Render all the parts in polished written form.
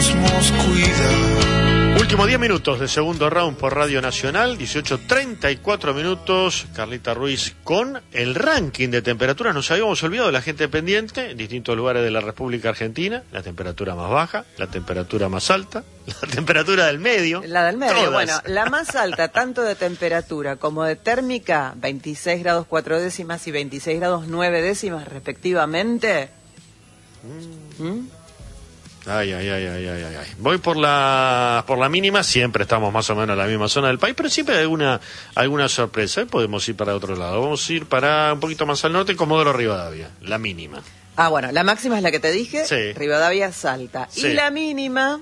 cosmos cuida. Últimos 10 minutos de segundo round por Radio Nacional, 18:34. Carlita Ruiz con el ranking de temperaturas. Nos habíamos olvidado de la gente pendiente en distintos lugares de la República Argentina. La temperatura más baja, la temperatura más alta, la temperatura del medio. La del medio, todas. bueno, la más alta, tanto de temperatura como de térmica, 26 grados 4 décimas y 26 grados 9 décimas respectivamente. Ay. Voy por la mínima, siempre estamos más o menos en la misma zona del país, pero siempre hay alguna sorpresa. Hoy podemos ir para otro lado. Vamos a ir para un poquito más al norte, Comodoro Rivadavia, la mínima. Ah, bueno, la máxima es la que te dije, sí. Rivadavia Salta. Sí. Y la mínima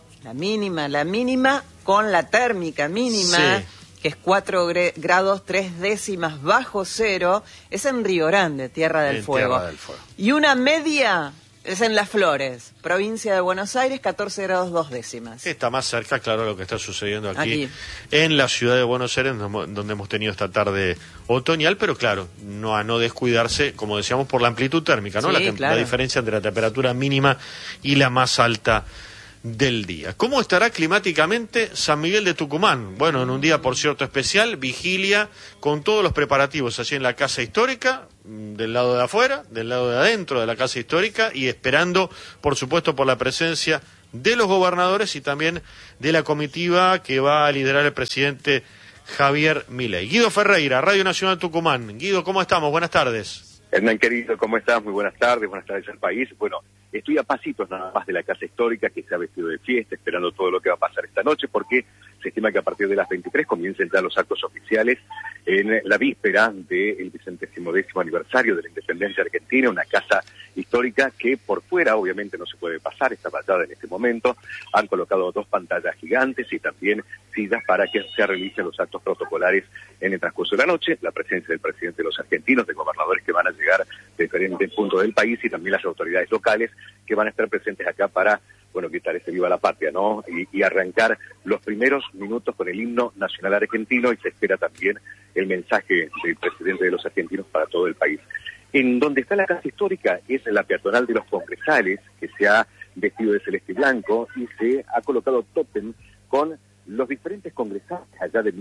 con la térmica mínima, sí, que es 4 grados 3 décimas bajo cero, es en Río Grande, Tierra del Fuego. Y una media es en Las Flores, provincia de Buenos Aires, 14 grados 2 décimas. Está más cerca, claro, lo que está sucediendo aquí en la ciudad de Buenos Aires, donde hemos tenido esta tarde otoñal, pero claro, no a no descuidarse, como decíamos, por la amplitud térmica, ¿no? Sí, claro. La diferencia entre la temperatura mínima y la más alta del día. ¿Cómo estará climáticamente San Miguel de Tucumán? Bueno, en un día, por cierto, especial, vigilia con todos los preparativos allí en la Casa Histórica, del lado de afuera, del lado de adentro de la Casa Histórica, y esperando, por supuesto, por la presencia de los gobernadores y también de la comitiva que va a liderar el presidente Javier Milei. Guido Ferreira, Radio Nacional Tucumán. Guido, ¿cómo estamos? Buenas tardes. Hernán, querido, ¿cómo estás? Muy buenas tardes al país. Bueno, estoy a pasitos nada más de la Casa Histórica, que se ha vestido de fiesta, esperando todo lo que va a pasar esta noche, porque se estima que a partir de las 23 comiencen ya los actos oficiales en la víspera del 110º aniversario de la independencia argentina, una casa histórica que por fuera obviamente no se puede pasar, está vallada en este momento. Han colocado 2 pantallas gigantes y también sillas para que se realicen los actos protocolares en el transcurso de la noche. La presencia del presidente de los argentinos, de gobernadores que van a llegar de diferentes puntos del país, y también las autoridades locales que van a estar presentes acá para, bueno, gritar ese viva la patria, ¿no? Y arrancar los primeros minutos con el himno nacional argentino, y se espera también el mensaje del presidente de los argentinos para todo el país. En donde está la Casa Histórica es en la peatonal de los Congresales, que se ha vestido de celeste y blanco y se ha colocado tótem con los diferentes congresales allá de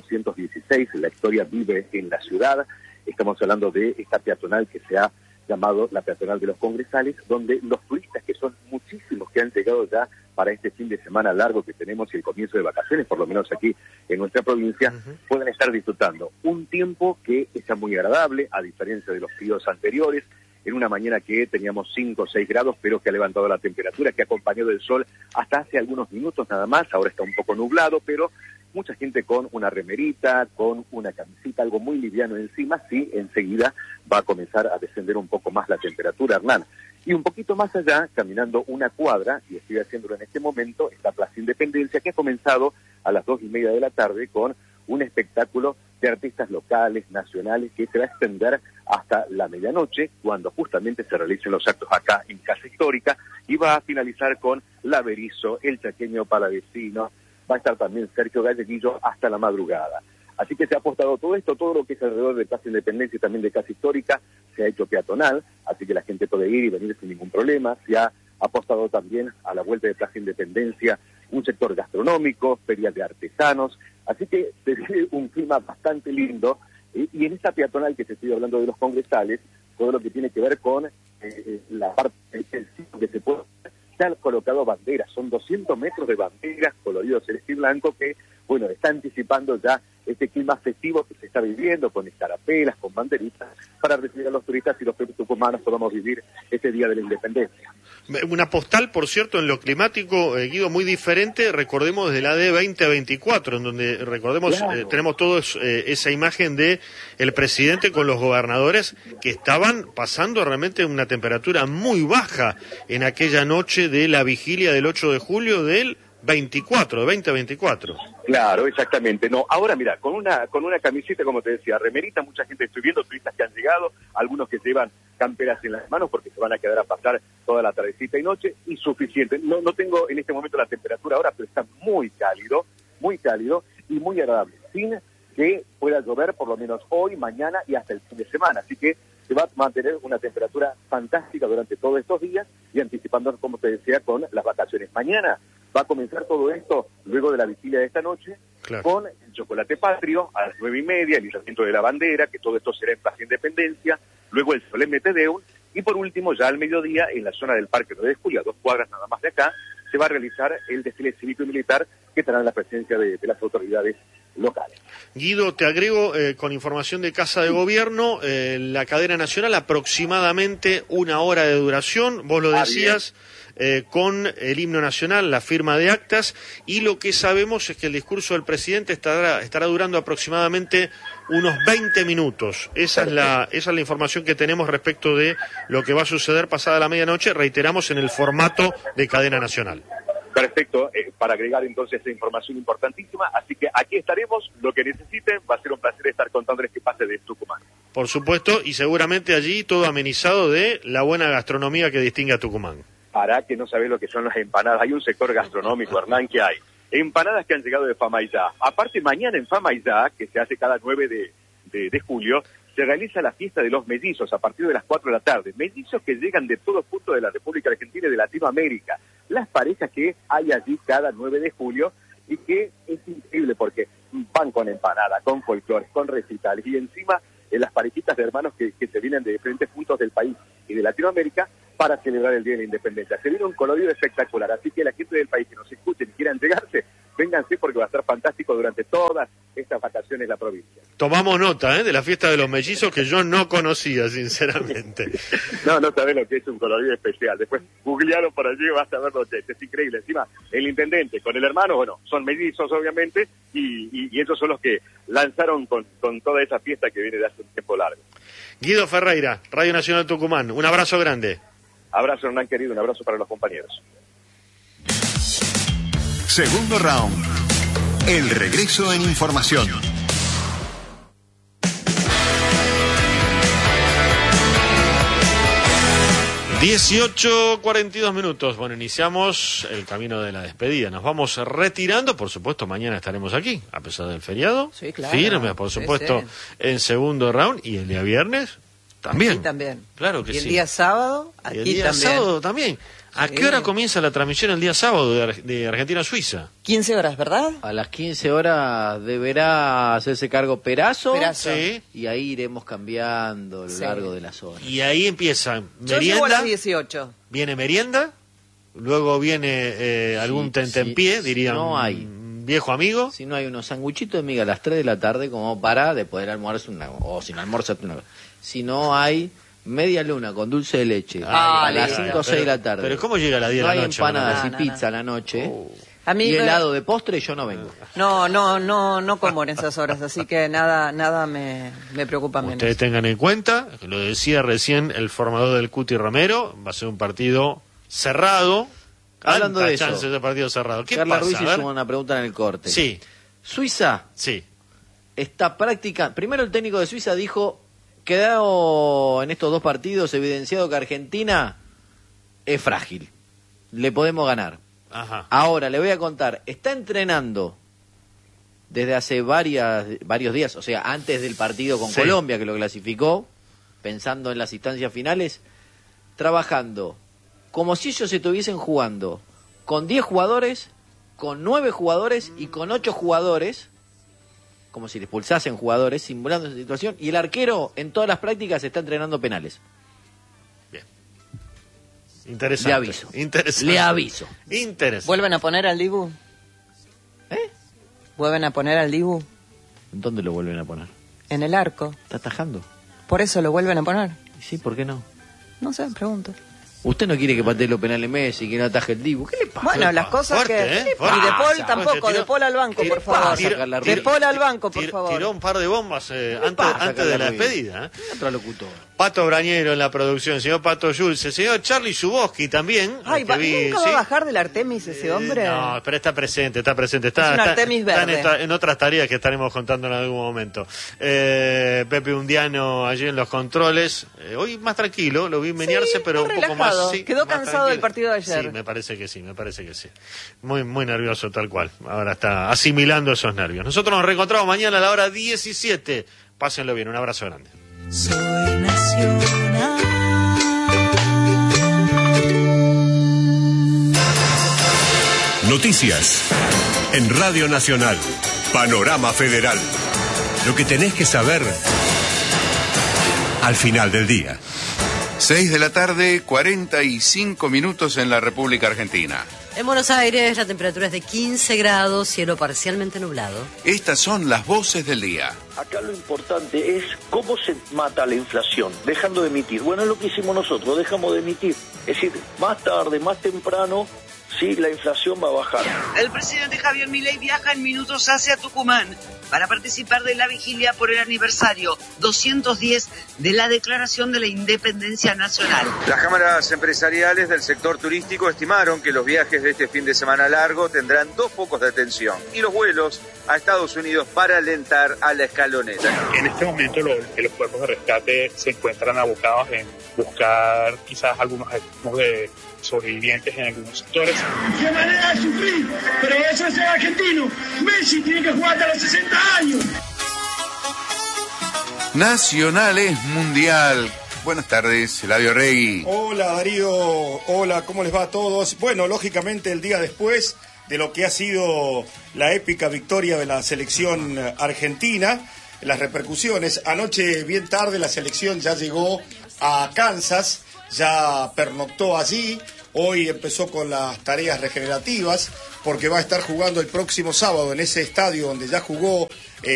1816. La historia vive en la ciudad. Estamos hablando de esta peatonal que se ha llamado la peatonal de los Congresales, donde los turistas, que son muchísimos que han llegado ya para este fin de semana largo que tenemos y el comienzo de vacaciones, por lo menos aquí en nuestra provincia, pueden estar disfrutando un tiempo que está muy agradable, a diferencia de los fríos anteriores, en una mañana que teníamos 5 o 6 grados, pero que ha levantado la temperatura, que ha acompañado el sol hasta hace algunos minutos nada más. Ahora está un poco nublado, pero mucha gente con una remerita, con una camisita, algo muy liviano encima. Sí, enseguida va a comenzar a descender un poco más la temperatura, Hernán. Y un poquito más allá, caminando una cuadra, y estoy haciéndolo en este momento, está Plaza Independencia, que ha comenzado a las 2:30 de la tarde con un espectáculo de artistas locales, nacionales, que se va a extender hasta la medianoche, cuando justamente se realicen los actos acá en Casa Histórica, y va a finalizar con La Berizo, El Chaqueño Palavecino. Va a estar también Sergio Galleguillo hasta la madrugada. Así que se ha apostado todo esto, todo lo que es alrededor de Plaza Independencia y también de Casa Histórica, se ha hecho peatonal, así que la gente puede ir y venir sin ningún problema. Se ha apostado también a la vuelta de Plaza Independencia un sector gastronómico, ferias de artesanos, así que se ve un clima bastante lindo. Y en esta peatonal que te estoy hablando de los Congresales, todo lo que tiene que ver con la parte del sitio que se puede... Se han colocado banderas, son 200 metros de banderas coloridos celeste y blanco que, bueno, está anticipando ya este clima festivo que se está viviendo, con escarapelas, con banderitas, para recibir a los turistas y los tucumanos podamos vivir este Día de la Independencia. Una postal, por cierto, en lo climático, Guido, muy diferente, recordemos, de la de 2024, en donde, recordemos, claro, tenemos todos esa imagen de el presidente con los gobernadores que estaban pasando realmente una temperatura muy baja en aquella noche de la vigilia del 8 de julio del 2024. Claro, exactamente. No, ahora mira, con una camiseta, como te decía, remerita, mucha gente estoy viendo, turistas que han llegado, algunos que llevan camperas en las manos porque se van a quedar a pasar toda la tardecita y noche, y suficiente. No tengo en este momento la temperatura ahora, pero está muy cálido y muy agradable, sin que pueda llover por lo menos hoy, mañana y hasta el fin de semana. Así que se va a mantener una temperatura fantástica durante todos estos días, y anticipándonos, como te decía, con las vacaciones. Mañana va a comenzar todo esto, luego de la vigilia de esta noche, con el chocolate patrio a las 9:30, el izamiento de la bandera, que todo esto será en Plaza Independencia, luego el Solemne Te Deum, y por último, ya al mediodía, en la zona del Parque 9 de Julio, a 2 cuadras nada más de acá, se va a realizar el desfile cívico y militar que estará en la presencia de las autoridades locales. Guido, te agrego con información de Casa de Gobierno, la cadena nacional aproximadamente 1 hora de duración, vos lo decías, con el himno nacional, la firma de actas, y lo que sabemos es que el discurso del presidente estará durando aproximadamente unos 20 minutos. Esa es la información que tenemos respecto de lo que va a suceder pasada la medianoche, reiteramos, en el formato de cadena nacional. Perfecto, para agregar entonces esa información importantísima, así que aquí estaremos, lo que necesiten, va a ser un placer estar contándoles qué pase de Tucumán. Por supuesto, y seguramente allí todo amenizado de la buena gastronomía que distingue a Tucumán. Hará que no sabés lo que son las empanadas, hay un sector gastronómico, Hernán, que hay empanadas que han llegado de Fama y Ya. Aparte, mañana en Fama y Ya, que se hace cada 9 de julio, se realiza la fiesta de los mellizos a partir de las 4 de la tarde. Mellizos que llegan de todos puntos de la República Argentina y de Latinoamérica. Las parejas que hay allí cada 9 de julio y que es increíble porque van con empanada, con folclores, con recitales y encima las parejitas de hermanos que se vienen de diferentes puntos del país y de Latinoamérica para celebrar el Día de la Independencia. Se viene un colorido espectacular, así que la gente del país que nos escuchen y quieran llegarse, vénganse porque va a estar fantástico durante todas estas vacaciones la provincia. Tomamos nota de la fiesta de los mellizos que yo no conocía, sinceramente. No sabés lo que es un colorido especial. Después googlealo por allí y vas a ver lo que es increíble. Encima, el intendente con el hermano, bueno, son mellizos obviamente, y ellos son los que lanzaron con toda esa fiesta que viene de hace un tiempo largo. Guido Ferreira, Radio Nacional Tucumán, un abrazo grande. Abrazo, Hernán querido, un abrazo para los compañeros. Segundo round. El regreso en información. (18:42). Bueno, iniciamos el camino de la despedida. Nos vamos retirando. Por supuesto, mañana estaremos aquí, a pesar del feriado. Sí, claro. Firmes, por supuesto, sí. En segundo round. Y el día viernes también. Aquí también. Claro que sí. Y el día sábado, aquí también. El día sábado también. ¿A qué hora comienza la transmisión el día sábado de Argentina-Suiza? 15 horas, ¿verdad? A las 15 horas deberá hacerse cargo Perazo. Sí. Y ahí iremos cambiando a lo largo de las horas. Y ahí empieza merienda. Yo llego a las 18. Viene merienda, luego viene algún tentempié, diría no hay un viejo amigo. Si no hay unos sanguchitos de miga a las 3 de la tarde como para de poder almorzar o si no almorzas una. Si no hay media luna con dulce de leche a las 5 o 6 de la tarde. Pero ¿cómo llega a las 10 de la noche? No hay empanadas y pizza a la noche. A mí, y helado de postre yo no vengo. No como en esas horas, así que nada me preocupa menos. Ustedes tengan en cuenta, lo decía recién el formador del Cuti Romero, va a ser un partido cerrado. Hablando de eso, chances de partido cerrado. ¿Qué Carla pasa? Ruiz hizo una pregunta en el corte. Sí. Suiza está practicando. Primero el técnico de Suiza dijo: quedado en estos 2 partidos evidenciado que Argentina es frágil. Le podemos ganar. Ajá. Ahora le voy a contar. Está entrenando desde hace varios días, o sea, antes del partido con Colombia, que lo clasificó, pensando en las instancias finales, trabajando como si ellos estuviesen jugando con 10 jugadores, con 9 jugadores y con 8 jugadores, como si les pulsasen jugadores, simulando esa situación, y el arquero en todas las prácticas está entrenando penales. Bien. Interesante. Le aviso. Interesante. Le aviso. Interesante. ¿Vuelven a poner al Dibu? ¿Vuelven a poner al Dibu? ¿Dónde lo vuelven a poner? En el arco. ¿Está atajando? ¿Por eso lo vuelven a poner? Sí, ¿por qué no? No sé, pregunto. Usted no quiere que patee los penales Messi, que no ataje el Dibu. ¿Qué le pasa? Bueno, las cosas fuerte, que... ¿eh? Y de Paul tampoco, de Paul al banco, por favor. De Paul al banco, por favor. Tiró un par de bombas antes de la despedida. Otro locutor. Pato Brañero en la producción, señor Pato Schulze, señor Charlie Zuboski también. Ay, ¿nunca va a bajar del Artemis ese hombre? No, pero está presente. Está un Artemis verde. Está en otras tareas que estaremos contando en algún momento. Pepe Undiano allí en los controles. Hoy más tranquilo, lo vi menearse, pero un poco más... Quedó cansado del partido de ayer. Sí, me parece que sí. Muy nervioso, tal cual. Ahora está asimilando esos nervios. Nosotros nos reencontramos mañana a la hora 17. Pásenlo bien, un abrazo grande. Soy nacional. Noticias. En Radio Nacional. Panorama Federal. Lo que tenés que saber al final del día. 6 de la tarde, 45 minutos en la República Argentina. En Buenos Aires la temperatura es de 15 grados, cielo parcialmente nublado. Estas son las voces del día. Acá lo importante es cómo se mata la inflación, dejando de emitir. Bueno, es lo que hicimos nosotros, dejamos de emitir. Es decir, más tarde, más temprano, sí, la inflación va a bajar. El presidente Javier Milei viaja en minutos hacia Tucumán para participar de la vigilia por el aniversario 210 de la Declaración de la Independencia Nacional. Las cámaras empresariales del sector turístico estimaron que los viajes de este fin de semana largo tendrán 2 focos de atención y los vuelos a Estados Unidos para alentar a la escaloneta. En este momento los cuerpos de rescate se encuentran abocados en buscar quizás algunos de sobrevivientes en algunos sectores. ¡Qué manera de sufrir! Pero eso es el argentino. Messi tiene que jugar hasta los 60 años. Nacional es mundial. Buenas tardes, Eladio Regui. Hola Darío, hola, ¿cómo les va a todos? Bueno, lógicamente el día después de lo que ha sido la épica victoria de la selección argentina, las repercusiones. Anoche, bien tarde, la selección ya llegó a Kansas, ya pernoctó allí. Hoy empezó con las tareas regenerativas porque va a estar jugando el próximo sábado en ese estadio donde ya jugó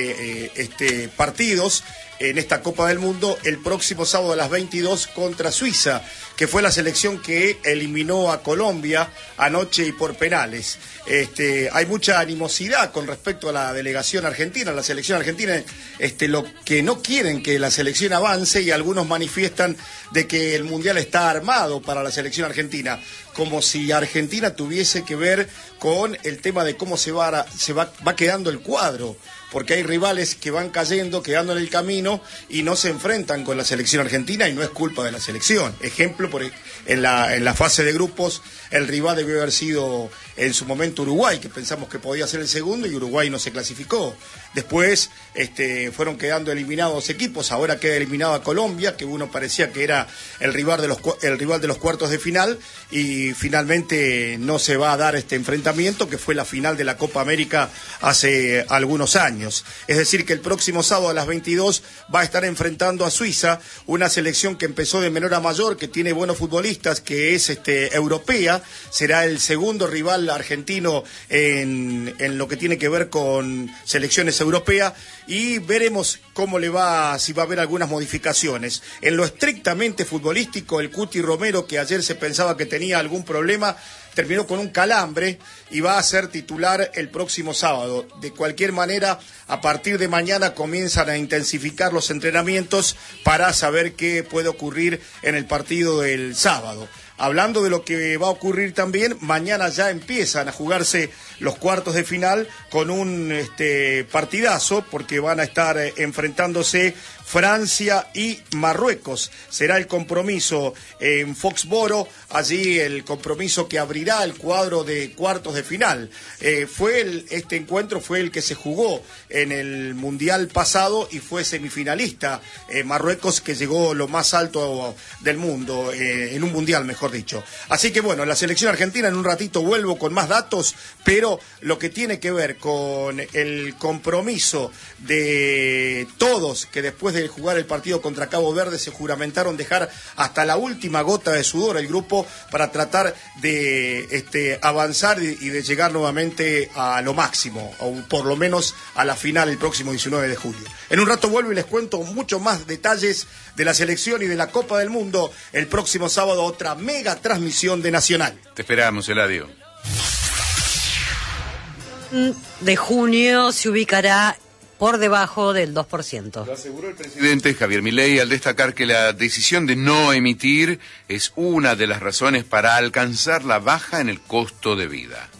partidos en esta Copa del Mundo, el próximo sábado a las 22 contra Suiza, que fue la selección que eliminó a Colombia anoche y por penales. Hay mucha animosidad con respecto a la delegación argentina, la selección argentina, lo que no quieren que la selección avance, y algunos manifiestan de que el Mundial está armado para la selección argentina, como si Argentina tuviese que ver con el tema de cómo se va quedando el cuadro, porque hay rivales que van cayendo, quedando en el camino y no se enfrentan con la selección argentina, y no es culpa de la selección. Ejemplo, en la fase de grupos, el rival debió haber sido en su momento Uruguay, que pensamos que podía ser el segundo, y Uruguay no se clasificó. Después fueron quedando eliminados equipos, ahora queda eliminada Colombia, que uno parecía que era el rival de los cuartos de final, y finalmente no se va a dar este enfrentamiento, que fue la final de la Copa América hace algunos años. Es decir, que el próximo sábado a las 22 va a estar enfrentando a Suiza, una selección que empezó de menor a mayor, que tiene buenos futbolistas, que es europea, será el segundo rival argentino en lo que tiene que ver con selecciones europeas, y veremos cómo le va, si va a haber algunas modificaciones. En lo estrictamente futbolístico, el Cuti Romero, que ayer se pensaba que tenía algún problema, terminó con un calambre y va a ser titular el próximo sábado. De cualquier manera, a partir de mañana comienzan a intensificar los entrenamientos para saber qué puede ocurrir en el partido del sábado. Hablando de lo que va a ocurrir también, mañana ya empiezan a jugarse los cuartos de final con un partidazo, porque van a estar enfrentándose Francia y Marruecos. Será el compromiso en Foxboro, allí el compromiso que abrirá el cuadro de cuartos de final. Este encuentro fue el que se jugó en el Mundial pasado y fue semifinalista Marruecos, que llegó lo más alto del mundo, en un Mundial, mejor dicho. Así que bueno, la selección argentina, en un ratito vuelvo con más datos, pero lo que tiene que ver con el compromiso de todos, que después de jugar el partido contra Cabo Verde se juramentaron dejar hasta la última gota de sudor el grupo para tratar de avanzar y de llegar nuevamente a lo máximo, o por lo menos a la final el próximo 19 de julio. En un rato vuelvo y les cuento mucho más detalles de la selección y de la Copa del Mundo. El próximo sábado otra mega transmisión de Nacional. Te esperamos, Eladio. De junio se ubicará por debajo del 2%. Lo aseguró el presidente Javier Milei al destacar que la decisión de no emitir es una de las razones para alcanzar la baja en el costo de vida.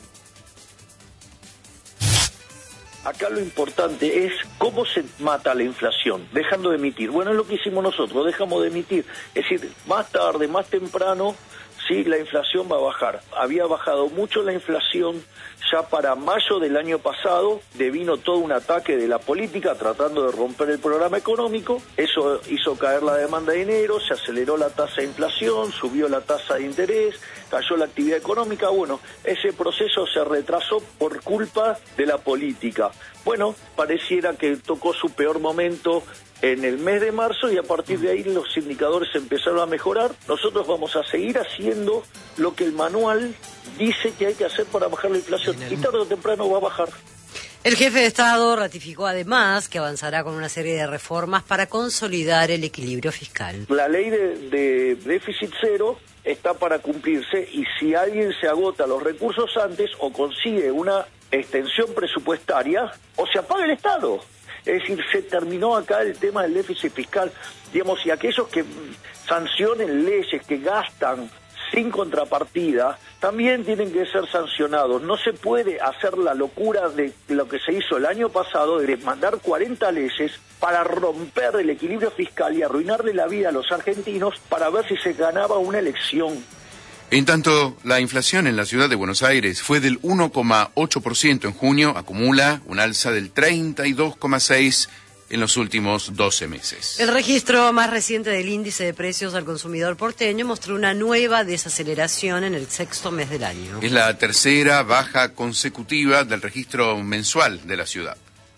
Acá lo importante es cómo se mata la inflación, dejando de emitir. Bueno, es lo que hicimos nosotros, dejamos de emitir. Es decir, más tarde, más temprano, sí, la inflación va a bajar. Había bajado mucho la inflación ya para mayo del año pasado, devino todo un ataque de la política tratando de romper el programa económico. Eso hizo caer la demanda de dinero, se aceleró la tasa de inflación, subió la tasa de interés, cayó la actividad económica. Bueno, ese proceso se retrasó por culpa de la política. Bueno, pareciera que tocó su peor momento en el mes de marzo y a partir de ahí los indicadores empezaron a mejorar. Nosotros vamos a seguir haciendo lo que el manual dice que hay que hacer para bajar la inflación y tarde o temprano va a bajar. El jefe de Estado ratificó además que avanzará con una serie de reformas para consolidar el equilibrio fiscal. La ley de déficit cero está para cumplirse y si alguien se agota los recursos antes o consigue una extensión presupuestaria o se apaga el Estado. Es decir, se terminó acá el tema del déficit fiscal, digamos, y aquellos que sancionen leyes que gastan sin contrapartida, también tienen que ser sancionados. No se puede hacer la locura de lo que se hizo el año pasado, de mandar 40 leyes para romper el equilibrio fiscal y arruinarle la vida a los argentinos para ver si se ganaba una elección. En tanto, la inflación en la ciudad de Buenos Aires fue del 1,8% en junio, acumula un alza del 32,6% en los últimos 12 meses. El registro más reciente del índice de precios al consumidor porteño mostró una nueva desaceleración en el sexto mes del año. Es la tercera baja consecutiva del registro mensual de la ciudad.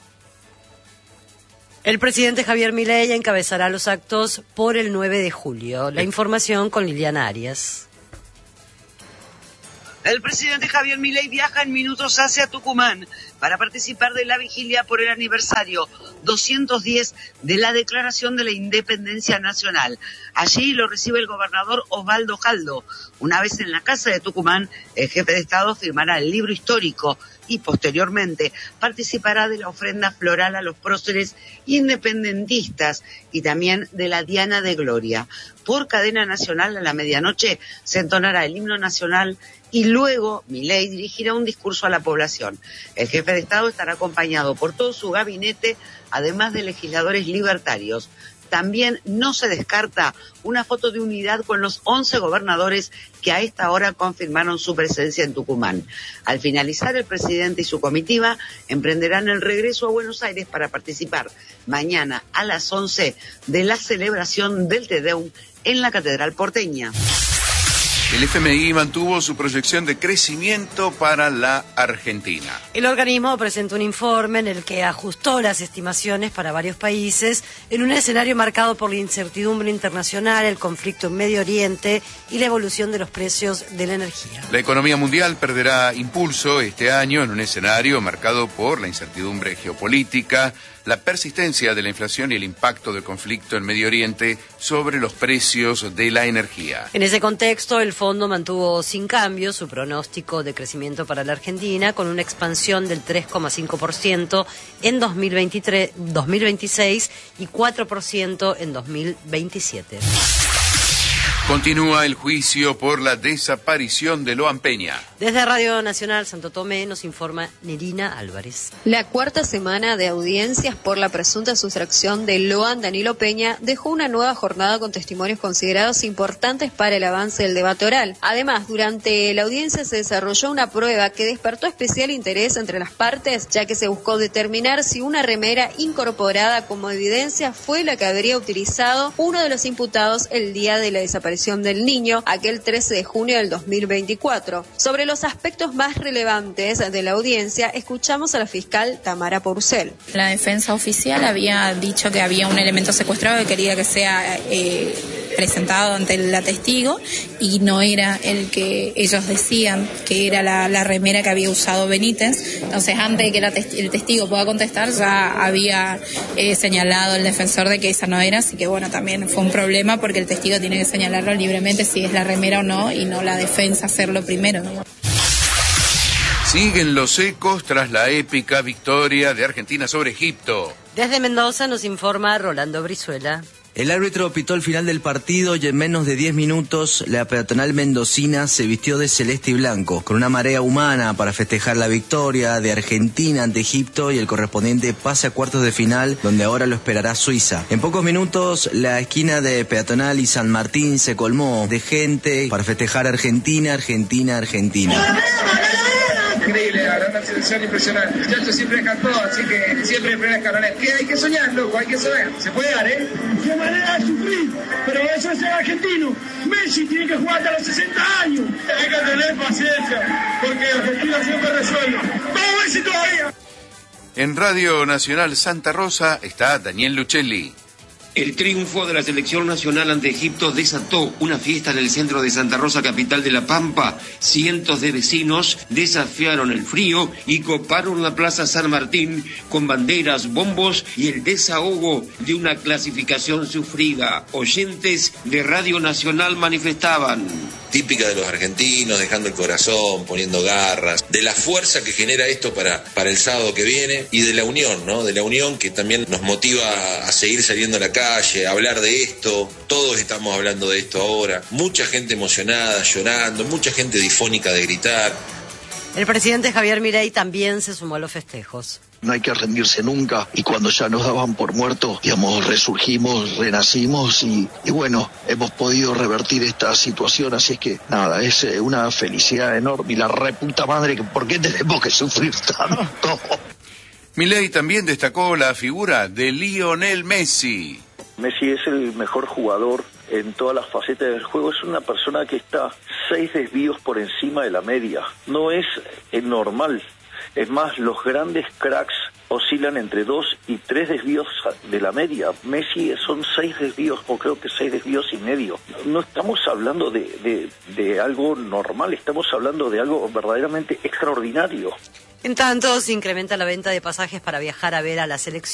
El presidente Javier Milei encabezará los actos por el 9 de julio. La información con Liliana Arias. El presidente Javier Milei viaja en minutos hacia Tucumán para participar de la vigilia por el aniversario 210 de la Declaración de la Independencia Nacional. Allí lo recibe el gobernador Osvaldo Jaldo. Una vez en la casa de Tucumán, el jefe de Estado firmará el libro histórico y posteriormente participará de la ofrenda floral a los próceres independentistas y también de la Diana de Gloria. Por cadena nacional a la medianoche se entonará el himno nacional y luego Milei dirigirá un discurso a la población. El jefe de Estado estará acompañado por todo su gabinete, además de legisladores libertarios. También no se descarta una foto de unidad con los 11 gobernadores que a esta hora confirmaron su presencia en Tucumán. Al finalizar, el presidente y su comitiva emprenderán el regreso a Buenos Aires para participar mañana a las 11 de la celebración del Te Deum en la Catedral porteña. El FMI mantuvo su proyección de crecimiento para la Argentina. El organismo presentó un informe en el que ajustó las estimaciones para varios países en un escenario marcado por la incertidumbre internacional, el conflicto en Medio Oriente y la evolución de los precios de la energía. La economía mundial perderá impulso este año en un escenario marcado por la incertidumbre geopolítica, la persistencia de la inflación y el impacto del conflicto en Medio Oriente sobre los precios de la energía. En ese contexto, el fondo mantuvo sin cambio su pronóstico de crecimiento para la Argentina, con una expansión del 3,5% en 2026 y 4% en 2027. Continúa el juicio por la desaparición de Loan Peña. Desde Radio Nacional Santo Tomé nos informa Nerina Álvarez. La cuarta semana de audiencias por la presunta sustracción de Loan Danilo Peña dejó una nueva jornada con testimonios considerados importantes para el avance del debate oral. Además, durante la audiencia se desarrolló una prueba que despertó especial interés entre las partes, ya que se buscó determinar si una remera incorporada como evidencia fue la que habría utilizado uno de los imputados el día de la desaparición del niño, aquel 13 de junio del 2024. Sobre los aspectos más relevantes de la audiencia, escuchamos a la fiscal Tamara Porcel. La defensa oficial había dicho que había un elemento secuestrado que quería que sea presentado ante la testigo y no era el que ellos decían que era la remera que había usado Benítez. Entonces, antes de que el testigo pueda contestar, ya había señalado el defensor de que esa no era, así que bueno, también fue un problema porque el testigo tiene que señalarlo libremente si es la remera o no y no la defensa hacerlo primero, ¿no? Siguen los ecos tras la épica victoria de Argentina sobre Egipto. Desde Mendoza nos informa Rolando Brizuela. El árbitro pitó el final del partido y en menos de 10 minutos la peatonal mendocina se vistió de celeste y blanco, con una marea humana para festejar la victoria de Argentina ante Egipto y el correspondiente pase a cuartos de final, donde ahora lo esperará Suiza. En pocos minutos la esquina de Peatonal y San Martín se colmó de gente para festejar Argentina, Argentina, Argentina. Increíble, la verdad, una selección impresionante. El muchacho siempre cantó, así que siempre primera escaloneta. ¿Qué hay que soñar, loco? Hay que soñar. Se puede dar, ¿eh? Qué manera de sufrir, pero eso es ser argentino. Messi tiene que jugar hasta los 60 años. Hay que tener paciencia, porque Argentina siempre resuelve. ¡Vamos Messi todavía! En Radio Nacional Santa Rosa está Daniel Luchelli. El triunfo de la selección nacional ante Egipto desató una fiesta en el centro de Santa Rosa, capital de La Pampa. Cientos de vecinos desafiaron el frío y coparon la Plaza San Martín con banderas, bombos y el desahogo de una clasificación sufrida. Oyentes de Radio Nacional manifestaban. Típica de los argentinos, dejando el corazón, poniendo garras, de la fuerza que genera esto para el sábado que viene y de la unión, ¿no? De la unión que también nos motiva a seguir saliendo a la calle, a hablar de esto. Todos estamos hablando de esto ahora. Mucha gente emocionada, llorando, mucha gente difónica de gritar. El presidente Javier Milei también se sumó a los festejos. No hay que rendirse nunca y cuando ya nos daban por muertos, digamos, resurgimos, renacimos y bueno, hemos podido revertir esta situación, así es que nada, es una felicidad enorme y la reputa madre, ¿por qué tenemos que sufrir tanto? Milei también destacó la figura de Lionel Messi. Messi es el mejor jugador en todas las facetas del juego. Es una persona que está 6 desvíos por encima de la media. No es normal. Es más, los grandes cracks oscilan entre 2 y 3 desvíos de la media. Messi son 6 desvíos, o creo que 6 desvíos y medio. No estamos hablando de algo normal, estamos hablando de algo verdaderamente extraordinario. En tanto, se incrementa la venta de pasajes para viajar a ver a la selección.